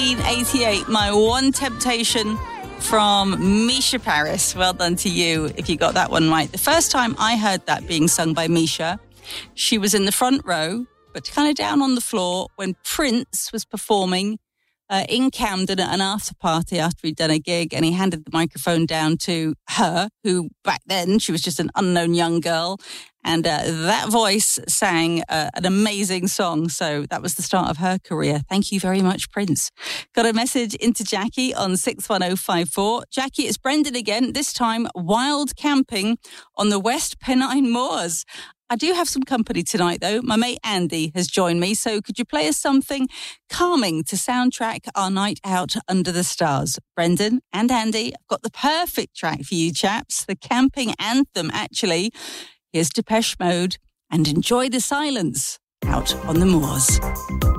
1988, My One Temptation from Misha Paris. Well done to you if you got that one right. The first time I heard that being sung by Misha, she was in the front row, but kind of down on the floor when Prince was performing in Camden at an after party after he'd done a gig, and he handed the microphone down to her, who back then, she was just an unknown young girl, and that voice sang an amazing song. So that was the start of her career. Thank you very much, Prince. Got a message into Jackie on 61054. Jackie, it's Brendan again, this time wild camping on the West Pennine Moors. I do have some company tonight, though. My mate Andy has joined me, so could you play us something calming to soundtrack our night out under the stars? Brendan and Andy, I've got the perfect track for you chaps, the camping anthem, actually. Here's Depeche Mode, and enjoy the silence out on the moors.